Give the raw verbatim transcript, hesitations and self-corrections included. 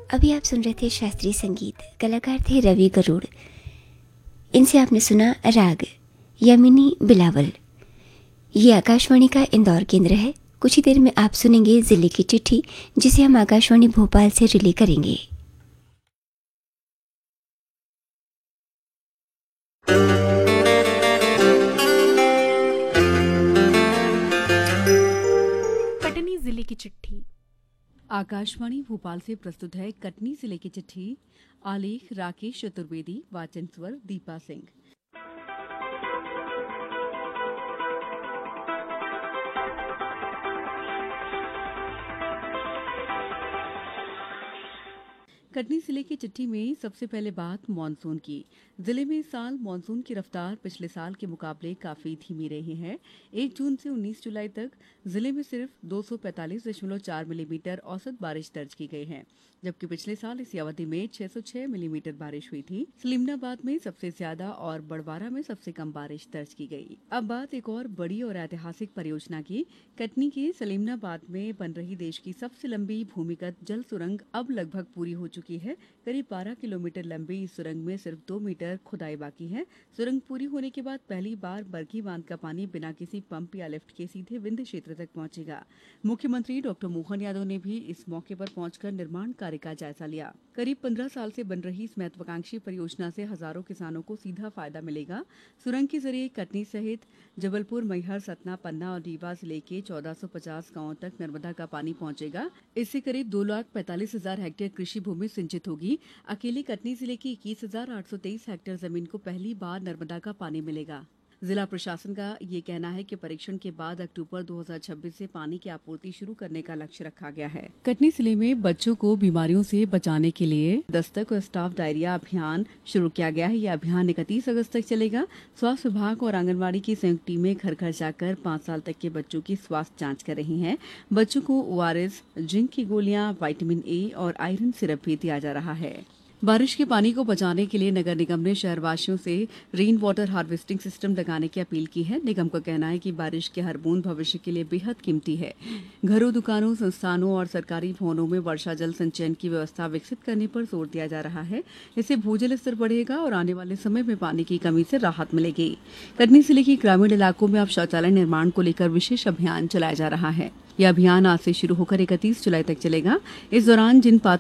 अभी आप सुन रहे थे शास्त्रीय संगीत, कलाकार थे रवि गरुड़। इनसे आपने सुना राग यमिनी बिलावल। ये आकाशवाणी का इंदौर केंद्र है। कुछ ही देर में आप सुनेंगे जिले की चिट्ठी, जिसे हम आकाशवाणी भोपाल से रिले करेंगे। कटनी जिले की चिट्ठी। आकाशवाणी भोपाल से प्रस्तुत है कटनी जिले की चिट्ठी। आलेख राकेश चतुर्वेदी, वाचन स्वर दीपा सिंह। कटनी जिले की चिट्ठी में सबसे पहले बात मानसून की। जिले में इस साल मानसून की रफ्तार पिछले साल के मुकाबले काफी धीमी रही है। एक जून से उन्नीस जुलाई तक जिले में सिर्फ दो सौ पैंतालीस दशमलव चार मिलीमीटर औसत बारिश दर्ज की गई है, जबकि पिछले साल इसी अवधि में छह सौ छह मिलीमीटर बारिश हुई थी। सलीमनाबाद में सबसे ज्यादा और बड़वारा में सबसे कम बारिश दर्ज की गई। अब बात एक और बड़ी और ऐतिहासिक परियोजना की। कटनी के सलीमनाबाद में बन रही देश की सबसे लंबी भूमिगत जल सुरंग अब लगभग पूरी हो चुकी है। करीब बारह किलोमीटर लंबी इस सुरंग में सिर्फ दो मीटर खुदाई बाकी है। सुरंग पूरी होने के बाद पहली बार बरगी बांध का पानी बिना किसी पंप या लिफ्ट के सीधे विंध्य क्षेत्र तक पहुंचेगा। मुख्यमंत्री डॉक्टर मोहन यादव ने भी इस मौके पर पहुंचकर निर्माण कार्य का जायजा लिया। करीब पंद्रह साल से बन रही इस महत्वाकांक्षी परियोजना से हजारों किसानों को सीधा फायदा मिलेगा। सुरंग के जरिए कटनी सहित जबलपुर, मैहर, सतना, पन्ना और रीवा जिले के चौदह सौ पचास गांवों तक नर्मदा का पानी पहुंचेगा। इससे करीब दो लाख पैंतालीस हजार हेक्टेयर कृषि भूमि सिंचित होगी। अकेले कटनी जिले की इक्कीस हजार आठ सौ तेईस हेक्टेयर जमीन को पहली बार नर्मदा का पानी मिलेगा। जिला प्रशासन का ये कहना है कि परीक्षण के बाद अक्टूबर दो हज़ार छब्बीस से पानी की आपूर्ति शुरू करने का लक्ष्य रखा गया है। कटनी जिले में बच्चों को बीमारियों से बचाने के लिए दस्तक और स्टाफ डायरिया अभियान शुरू किया गया है। यह अभियान इकतीस अगस्त तक चलेगा। स्वास्थ्य विभाग और आंगनबाड़ी की संयुक्त टीमें घर घर जाकर पाँच साल तक के बच्चों की स्वास्थ्य जाँच कर रही है। बच्चों को ओ आर एस, जिंक की गोलियां, विटामिन ए और आयरन सिरप भी दिया जा रहा है। बारिश के पानी को बचाने के लिए नगर निगम ने शहरवासियों से रेन वाटर हार्वेस्टिंग सिस्टम लगाने की अपील की है। निगम का कहना है कि बारिश की हर बूंद भविष्य के लिए बेहद कीमती है। घरों, दुकानों, संस्थानों और सरकारी भवनों में वर्षा जल संचयन की व्यवस्था विकसित करने पर जोर दिया जा रहा है। इससे भूजल स्तर बढ़ेगा और आने वाले समय में पानी की कमी से राहत मिलेगी। कटनी जिले के ग्रामीण इलाकों में अब शौचालय निर्माण को लेकर विशेष अभियान चलाया जा रहा है। यह अभियान आज से शुरू होकर इकतीस जुलाई तक चलेगा। इस दौरान जिन पात्र